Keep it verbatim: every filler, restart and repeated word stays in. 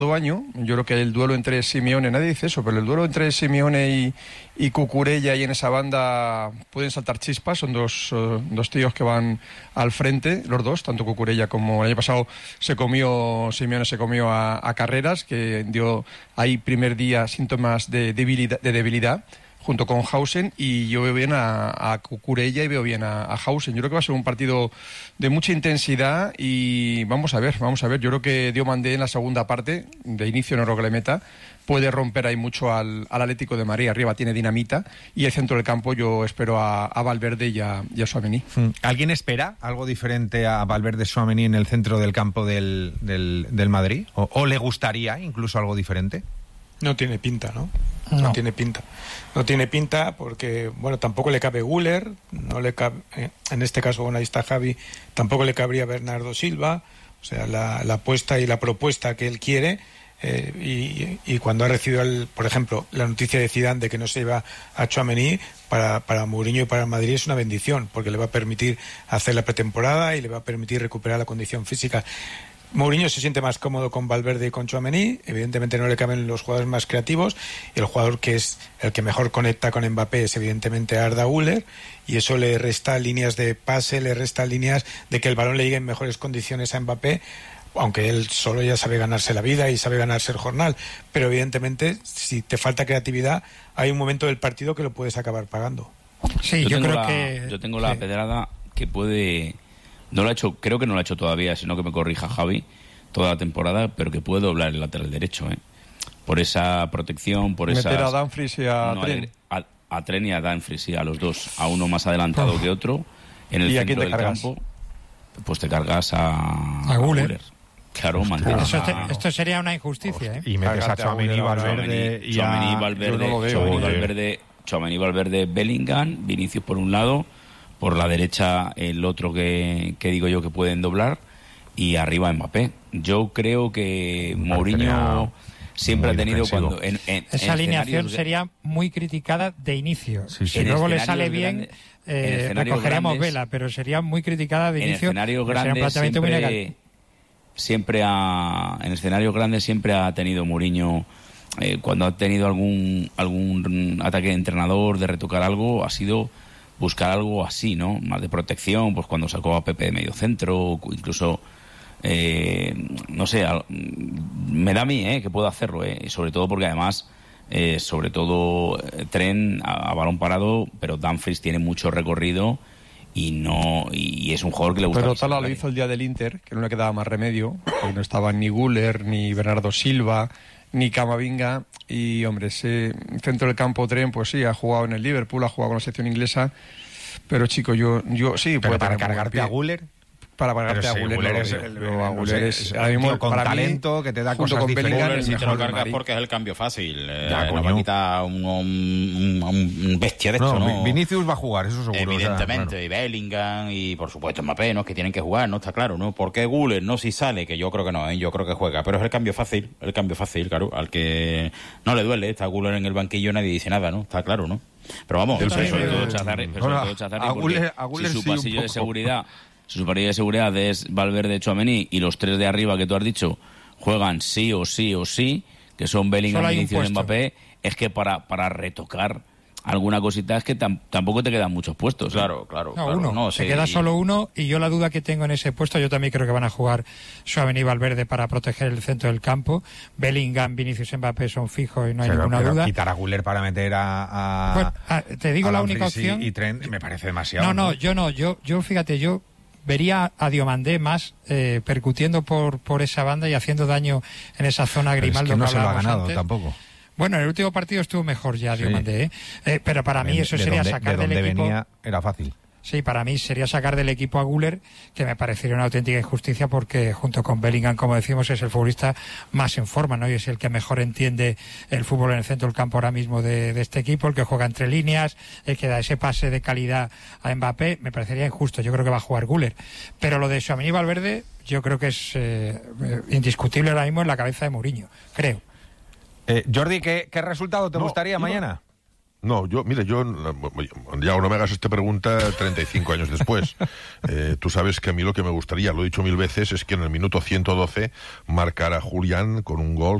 año. Yo creo que el duelo entre Simeone, nadie dice eso, pero el duelo entre Simeone y, y Cucurella y en esa banda pueden saltar chispas. Son dos, uh, dos tíos que van al frente, los dos, tanto Cucurella como el año pasado se comió, Simeone se comió a, a Carreras, que dio ahí primer día síntomas de debilidad, de debilidad junto con Hausen, y yo veo bien a, a Cucurella y veo bien a, a Hausen. Yo creo que va a ser un partido de mucha intensidad y vamos a ver, vamos a ver. Yo creo que Diomandé en la segunda parte, de inicio no creo que le meta, puede romper ahí mucho al, al Atlético de Madrid. Arriba tiene dinamita y el centro del campo yo espero a, a Valverde y a, y a Tchouaméni. ¿Alguien espera algo diferente a Valverde, Tchouaméni en el centro del campo del, del, del Madrid? ¿O, ¿O le gustaría incluso algo diferente? No tiene pinta, ¿no? No. No tiene pinta. No tiene pinta porque, bueno, tampoco le cabe Güler, no le cabe, eh, en este caso, bueno, ahí está Javi, tampoco le cabría Bernardo Silva. O sea, la, la apuesta y la propuesta que él quiere, eh, y, y cuando ha recibido, el, por ejemplo, la noticia de Zidane de que no se iba a Tchouaméni, para, para Mourinho y para el Madrid es una bendición, porque le va a permitir hacer la pretemporada y le va a permitir recuperar la condición física. Mourinho se siente más cómodo con Valverde y con Tchouaméni. Evidentemente no le caben los jugadores más creativos, y el jugador que es el que mejor conecta con Mbappé es evidentemente Arda Güler, y eso le resta líneas de pase, le resta líneas de que el balón le llegue en mejores condiciones a Mbappé, aunque él solo ya sabe ganarse la vida y sabe ganarse el jornal. Pero evidentemente si te falta creatividad hay un momento del partido que lo puedes acabar pagando. Sí, yo, yo creo la, que... Yo tengo la sí. pedrada que puede... No lo ha hecho, creo que no lo ha hecho todavía, sino que me corrija Javi, toda la temporada, pero que puede doblar el lateral derecho, ¿eh? Por esa protección, por esa... Meter a Dumfries y a no, Trent. A, a Trent y a Dumfries, sí, a los dos, a uno más adelantado que otro, en el ¿Y a quién centro te del cargas? campo, pues te cargas a... A Güler. Claro, mantienes Eso te- a... esto sería una injusticia, ¿eh? Y metes a Cárgate a Tchouaméni, Güler, Valverde y Tchouaméni, a... Valverde, yo no lo veo, Tchouaméni, eh. Valverde, Tchouaméni, Valverde, Bellingham, Vinicius por un lado, por la derecha el otro que, que digo yo que pueden doblar, y arriba Mbappé. Yo creo que Mourinho siempre ha tenido defensivo. cuando en, en, Esa en alineación escenarios- sería muy criticada de inicio. Sí, sí. Si En luego le escenarios sale bien, grandes- en eh, escenarios recogeremos grandes- vela, pero sería muy criticada de en inicio. escenarios porque sería un grandes planteamiento muy negativo. siempre, siempre ha en escenarios grandes siempre ha tenido Mourinho, eh, cuando ha tenido algún algún ataque de entrenador, de retocar algo, ha sido buscar algo así, ¿no? Más de protección, pues cuando sacó a Pepe de medio centro, incluso eh, no sé, al, me da a mí eh, que puedo hacerlo, eh, y sobre todo porque además eh, sobre todo eh, Trent a, a balón parado, pero Dumfries tiene mucho recorrido y no y es un jugador que le gusta. Pero Tala lo hizo el día del Inter, que no le quedaba más remedio, porque no estaban ni Güler, ni Bernardo Silva, ni Camavinga, y hombre, ese centro del campo Trent, pues sí, ha jugado en el Liverpool, ha jugado con la selección inglesa, pero chico, yo, yo sí, Pero puede para tener cargarte buen a pie. Güler... Para cargarte Pero a sí, Güler, Güler no lo es veo. el- Pero a no Güler sé, es, es ahora un mismo, tío con para mí, talento que te da junto cosas con diferentes. Bellingham, Güler, el si te mejor lo del cargas Madrid. porque es el cambio fácil. Eh, Ya, no coño. va a quitar un, un, un- un bestia de esto, No, ¿no? Vinicius va a jugar, eso seguro. Evidentemente, o sea, y Bellingham y por supuesto Mbappé, ¿no? Que tienen que jugar, ¿no? Está claro, ¿no? ¿Por qué Güler no si sale? Que yo creo que no, ¿eh? Yo creo que juega, pero es el cambio fácil, el cambio fácil, claro, al que no le duele, está Güler en el banquillo, nadie dice nada, ¿no? Está claro, ¿no? Pero vamos, Pero eso- sobre todo eso- Chazarri, pero sobre Bueno, todo Chazarri, a porque Güler- a Güler si su sí, un pasillo de poco. seguridad, si su pasillo de seguridad es Valverde, Tchouaméni y los tres de arriba que tú has dicho juegan sí o sí o sí, que son Bellingham, Solo hay un Vinicius y puesto. Mbappé, es que para, para retocar alguna cosita es que tam- tampoco te quedan muchos puestos. ¿eh? Claro, claro. No, claro, uno. no, Se sí, queda y- solo uno, y yo la duda que tengo en ese puesto, yo también creo que van a jugar Tchouaméni y Valverde para proteger el centro del campo. Bellingham, Vinicius, Mbappé son fijos y no hay pero- ninguna pero duda. quitar a Güler para meter a... a Bueno, ah, te digo a la Dumfries única y- opción. Y, Trent me parece demasiado. No, no, yo no, yo, yo fíjate, yo vería a Diomandé más eh, percutiendo por, por esa banda y haciendo daño en esa zona Pero es Grimaldo que no que se lo ha hablábamos ganado antes. tampoco. Bueno, en el último partido estuvo mejor ya Sí. Diomandé, ¿eh? Eh, pero para mí De- eso de sería donde- sacar de del donde equipo. venía era fácil. Sí, para mí sería sacar del equipo a Güler, que me parecería una auténtica injusticia porque junto con Bellingham, como decimos, es el futbolista más en forma, ¿no? Y es el que mejor entiende el fútbol en el centro del campo ahora mismo de, de este equipo, el que juega entre líneas, el que da ese pase de calidad a Mbappé. Me parecería injusto, yo creo que va a jugar Güler. Pero lo de Tchouaméni y Valverde yo creo que es eh, eh, indiscutible ahora mismo en la cabeza de Mourinho, creo. Eh, Jordi, ¿qué, qué resultado te No, gustaría iba- mañana? No, yo, mire, yo, ya no me hagas esta pregunta treinta y cinco años después. Eh, tú sabes que a mí lo que me gustaría, lo he dicho mil veces, es que en el minuto ciento doce marcara Julián con un gol